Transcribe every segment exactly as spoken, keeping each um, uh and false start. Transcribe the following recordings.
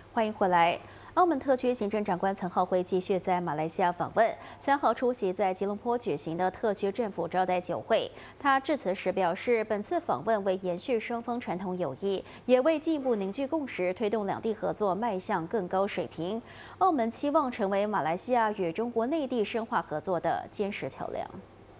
欢迎回来。澳门特区行政长官岑浩辉继续在马来西亚访问，三号出席在吉隆坡举行的特区政府招待酒会。他致辞时表示，本次访问为延续双方传统友谊，也为进一步凝聚共识，推动两地合作迈向更高水平。澳门期望成为马来西亚与中国内地深化合作的坚实桥梁。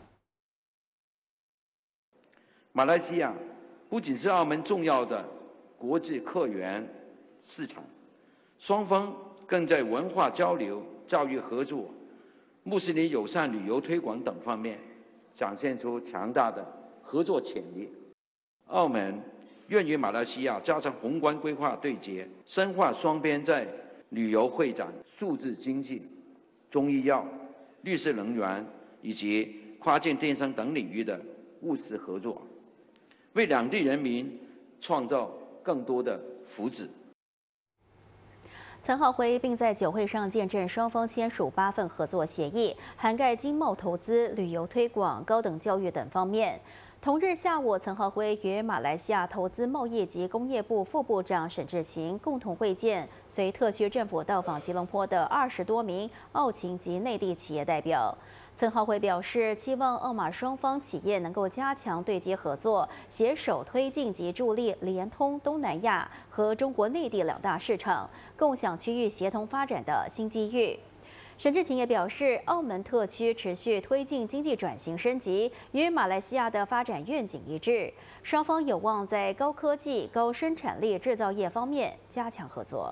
马来西亚不仅是澳门重要的国际客源市场，双方更在文化交流、教育合作、穆斯林友善旅游推广等方面展现出强大的合作潜力。澳门愿与马来西亚加强宏观规划对接，深化双边在旅游会展、数字经济、中医药、绿色能源以及跨境电商等领域的务实合作，为两地人民创造更多的福祉。 岑浩辉并在酒会上见证双方签署八份合作协议，涵盖经贸投资、旅游推广、高等教育等方面。同日下午，岑浩辉与马来西亚投资贸易及工业部副部长沈志勤共同会见随特区政府到访吉隆坡的二十多名澳勤及内地企业代表。岑浩辉表示，期望澳马双方企业能够加强对接合作，携手推进及助力联通东南亚和中国内地两大市场，共享区域协同发展的新机遇。沈志勤也表示，澳门特区持续推进经济转型升级，与马来西亚的发展愿景一致，双方有望在高科技、高生产力制造业方面加强合作。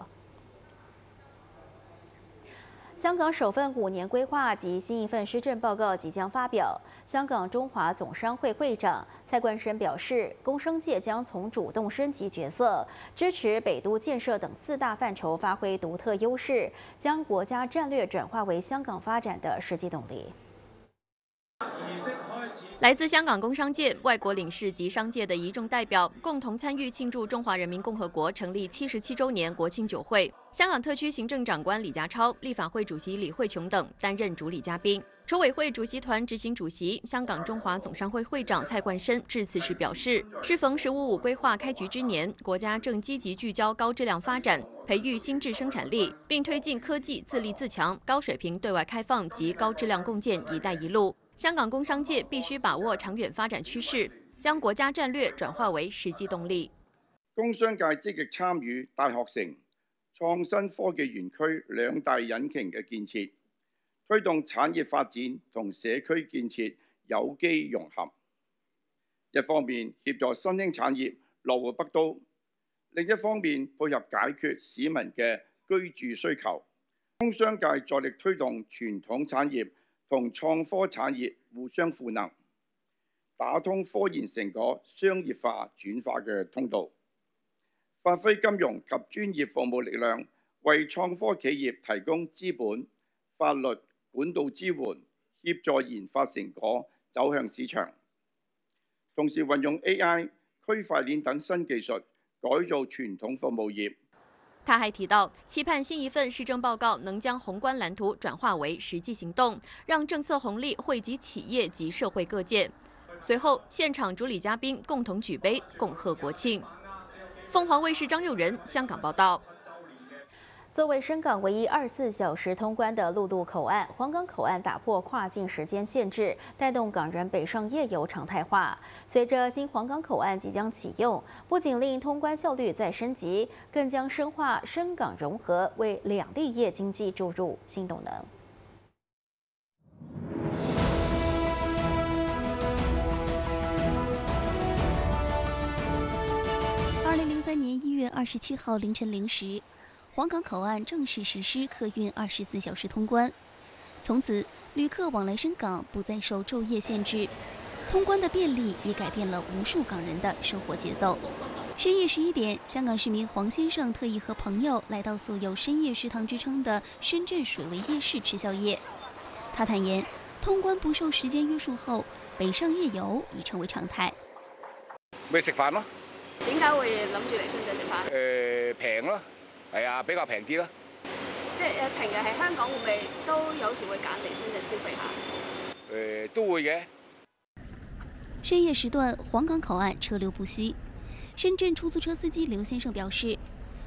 香港首份五年规划及新一份施政报告即将发表。香港中华总商会会长蔡冠深表示，工商界将从主动升级角色，支持北都建设等四大范畴发挥独特优势，将国家战略转化为香港发展的实际动力。 来自香港工商界、外国领事及商界的一众代表共同参与庆祝中华人民共和国成立七十七周年国庆酒会。香港特区行政长官李家超、立法会主席李慧琼等担任主礼嘉宾。筹委会主席团执行主席、香港中华总商会会长蔡冠深致辞时表示，适逢“十五五”规划开局之年，国家正积极聚焦高质量发展，培育新质生产力，并推进科技自立自强、高水平对外开放及高质量共建“一带一路”。香港工商界必須把握長遠發展趨勢，將國家戰略轉化為實際動力。 工商界積極參與大學城、創新科技園區兩大引擎嘅建設，推動產業發展同社區建設有機融合。一方面協助新興產業落戶北都，另一方面配合解決市民嘅居住需求。工商界在力推動傳統產業同創科產業互相賦能，打通科研成果商業化轉化嘅通道，發揮金融及專業服務力量，為創科企業提供資本、法律、管道支援，協助研發成果走向市場。同時運用 A I、區塊鏈等新技術，改造傳統服務業。 他還提到，期盼新一份施政報告能將宏觀藍圖轉化為實際行動，讓政策紅利惠及企業及社會各界。隨後，現場主禮嘉賓共同舉杯，恭賀國慶。鳳凰衛視張佑仁香港報道。 作為深港唯一二十四小時通關的陸路口岸，皇崗口岸打破跨境時間限制，帶動港人北上夜遊常態化。隨着新皇崗口岸即將啟用，不僅令通關效率再升級，更將深化深港融合，為兩地業經濟注入新動能。 二零零三年一月二十七號凌晨零時。皇崗口岸正式實施客運二十四小時通關，從此旅客往來深港不再受晝夜限制。通關的便利也改變了無數港人的生活節奏。深夜十一點，香港市民黃先生特意和朋友來到素有深夜食堂之稱的深圳水圍夜市吃宵夜。他坦言，通關不受時間約束後，北上夜遊已成為常態。 咪食飯咯。 點解會諗住嚟深圳食飯？ 誒平咯。係啊，比較平啲啦。 即係誒，平日喺香港會唔會都有時會揀嚟深圳消費下？ 誒，都會嘅。 深夜時段，皇崗口岸車流不息。深圳出租車司機劉先生表示，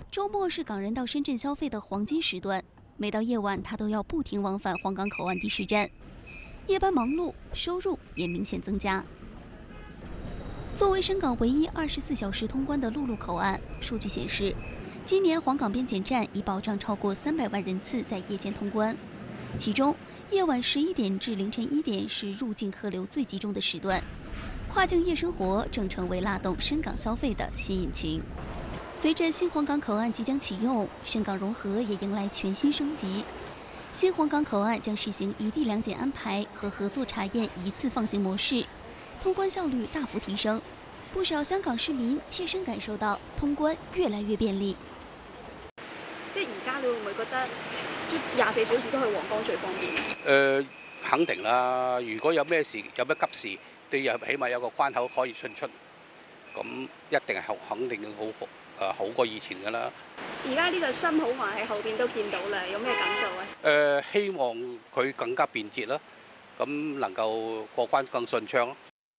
周末是港人到深圳消费的黄金时段，每到夜晚，他都要不停往返黄港口岸第十站，夜班忙碌，收入也明显增加。作为深港唯一二十四小时通关的陆路口岸，数据显示，今年黄港边检站已保障超过三百万人次在夜间通关，其中夜晚十一点至凌晨一点是入境客流最集中的时段，跨境夜生活正成为拉动深港消费的新引擎。随着新黄港口岸即将启用，深港融合也迎来全新升级。新黄港口岸将实行一地两检安排和合作查验一次放行模式，通关效率大幅提升，不少香港市民切身感受到通關越來越便利。 即係而家你會唔會覺得即廿四小時都去皇崗最方便？誒、 呃，肯定啦！如果有咩事有咩急事，你又起碼有個關口可以進出，咁一定係肯定好誒好過以前㗎啦。 而家呢個新好環喺後邊都見到啦，有咩感受啊？ 誒、呃，希望佢更加便捷啦，咁能夠過關更順暢。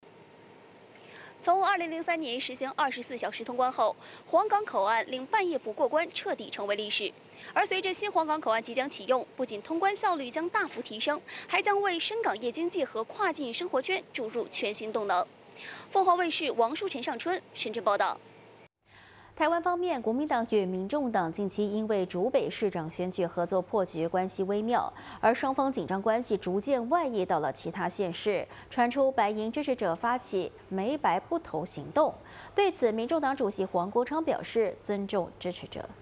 從二零零三年實行二十四小時通關後，黃港口岸令半夜不過關徹底成為歷史。而隨着新黃港口岸即將啟用，不僅通關效率將大幅提升，還將為深港夜經濟和跨境生活圈注入全新動能。鳳凰衛視王淑陳上春深圳報道。 台灣方面，國民黨與民眾黨近期因為竹北市長選舉合作破局，關係微妙，而雙方緊張關係逐漸外溢到了其他縣市，傳出白營支持者發起沒白不投行動。對此，民眾黨主席黃國昌表示尊重支持者。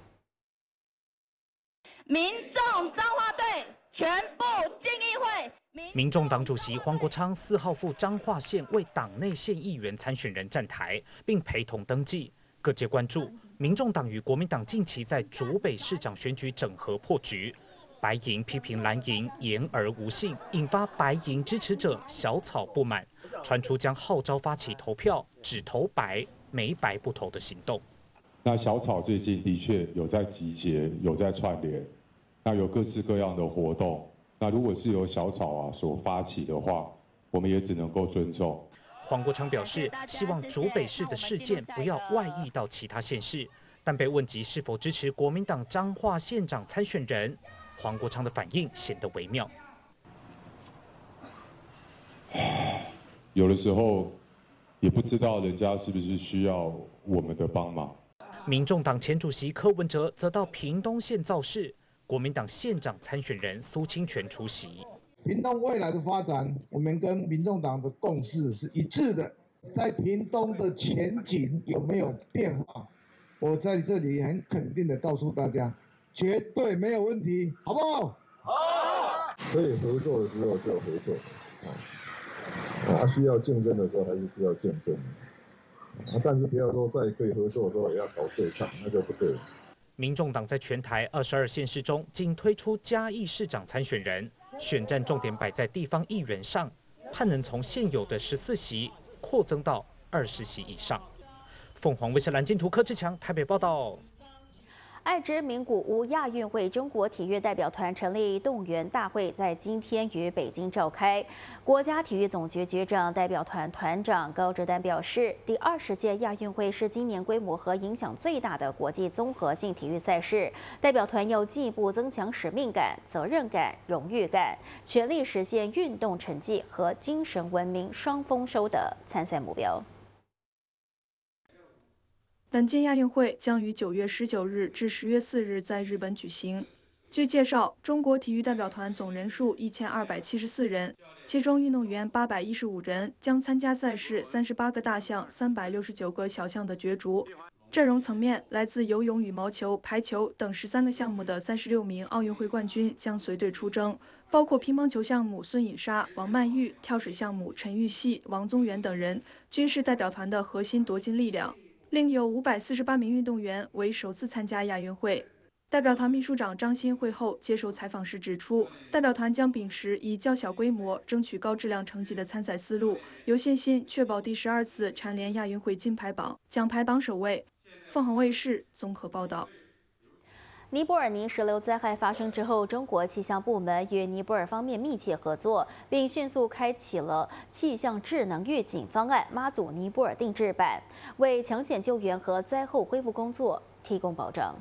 民眾彰化隊全部進議會。 民眾黨主席黃國昌四號赴彰化縣為黨內縣議員參選人站台，並陪同登記。各界關注，民眾黨與國民黨近期在竹北市長選舉整合破局，白營批評藍營言而無信，引發白營支持者小草不滿，傳出將號召發起投票只投白，沒白不投的行動。 那小草最近的確有在集結，有在串聯，那有各式各樣的活動。那如果是由小草啊所發起的話，我們也只能夠尊重。 黃國昌表示，希望竹北市的事件不要外溢到其他縣市，但被問及是否支持國民黨彰化縣長參選人，黃國昌的反應顯得微妙。 有的時候也不知道人家是不是需要我們的幫忙。 民眾黨前主席柯文哲則到屏東縣造勢，國民黨縣長參選人蘇清泉出席。 屏東未來的發展，我們跟民眾黨的共識是一致的。在屏東的前景有沒有變化？我在這裡很肯定的告訴大家，絕對沒有問題，好不好？好。可以合作的時候就合作，啊，需要競爭的時候還是需要競爭，啊，但是不要說在可以合作的時候也要搞對抗，那就不對。 民眾黨在全台二十二縣市中，僅推出嘉義市長參選人。選戰重點擺在地方議員上，盼能從現有的十四席擴增到二十席以上。鳳凰衛視藍金圖柯志強台北報道。 愛知名古屋亞運會中國體育代表團成立動員大會在今天於北京召開。國家體育總局局長代表團團長高志丹表示，第二十屆亞運會是今年規模和影響最大的國際綜合性體育賽事，代表團要進一步增強使命感、責任感、榮譽感，全力實現運動成績和精神文明雙豐收的參賽目標。 本屆亞運會將於九月十九日至十月四日在日本舉行。據介紹，中國體育代表團總人數一千二百七十四人，其中運動員八百一十五人，將參加賽事三十八個大項、三百六十九個小項的角逐。陣容層面，來自游泳、羽毛球、排球等十三個項目的三十六名奧運會冠軍將隨隊出征，包括乒乓球項目孫穎莎、王曼玉、跳水項目陳芋汐、王宗源等人，均是代表團的核心奪金力量。另有五百四十八名運動員為首次參加亞運會。代表團秘書長張欣會後接受採訪時指出，代表團將秉持以較小規模爭取高質量成績的參賽思路，有信心確保第十二次蟬聯亞運會金牌榜、獎牌榜首位。鳳凰衛視綜合報道。 尼泊爾泥石流災害發生之後，中國氣象部門與尼泊爾方面密切合作，並迅速開啟了氣象智能預警方案媽祖尼泊爾定制版，為搶險救援和災後恢復工作提供保障。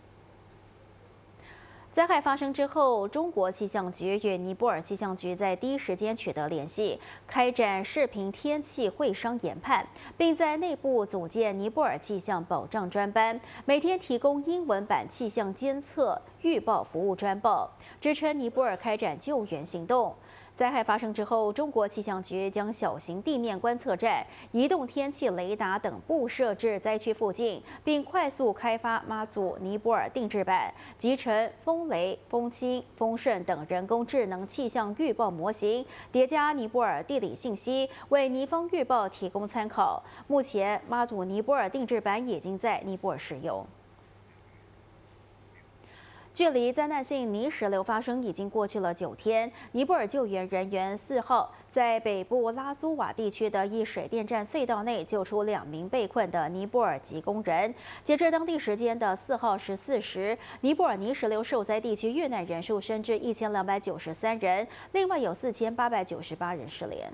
灾害发生之后，中国气象局与尼泊尔气象局在第一时间取得联系，开展视频天气会商研判，并在内部组建尼泊尔气象保障专班，每天提供英文版气象监测预报服务专报，支撑尼泊尔开展救援行动。灾害发生之后，中国气象局将小型地面观测站、移动天气雷达等布设至灾区附近，并快速开发妈祖尼泊尔定制版，集成风雷、风清、风顺等人工智能气象预报模型，叠加尼泊尔地理信息，为尼方预报提供参考。目前，妈祖尼泊尔定制版已经在尼泊尔使用。距离灾难性泥石流发生已经过去了九天，尼泊尔救援人员四号在北部拉苏瓦地区的一水电站隧道内救出两名被困的尼泊尔籍工人。截至当地时间的四号十四时，尼泊尔泥石流受灾地区遇难人数升至一千两百九十三人，另外有四千八百九十八人失联。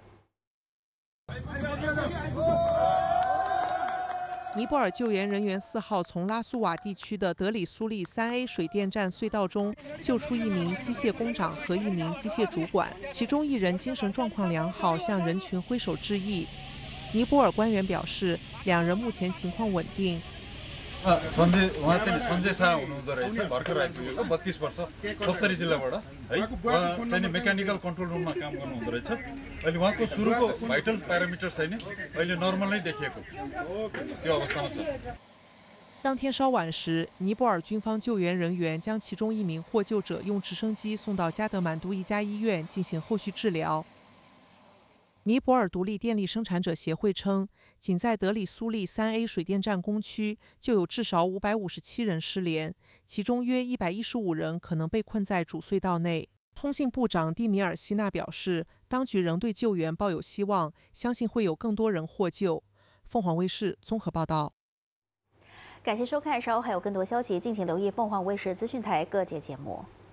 尼泊尔救援人员四号从拉苏瓦地区的德里苏利三 A 水电站隧道中救出一名机械工长和一名机械主管，其中一人精神状况良好，向人群挥手致意。尼泊尔官员表示，两人目前情况稳定。 सन्जय उहाँ चाहिँ सन्जय शाह हुनुहुँदो रहेछ भर्खर आइपुगेको बत्तीस वर्ष सत्तरी जिल्लाबाट है उहाँ चाहिँ मेकानिकल कन्ट्रोल रुममा काम गर्नुहुँदो रहेछ अहिले उहाँको सुरुको भाइटल प्यारामिटर चाहिँ नि अहिले नर्मल नै देखिएको त्यो अवस्थामा छ। 当天稍晚时，尼泊尔军方救援人员将其中一名获救者用直升机送到加德满都一家医院进行后续治疗。 尼泊尔独立电力生产者协会称，仅在德里苏利三 A 水电站工区就有至少五百五十七人失联，其中约一百一十五人可能被困在主隧道内。通信部长蒂米尔希纳表示，当局仍对救援抱有希望，相信会有更多人获救。凤凰卫视综合报道。 感谢收看，稍后还有更多消息，敬请留意凤凰卫视资讯台各节节目。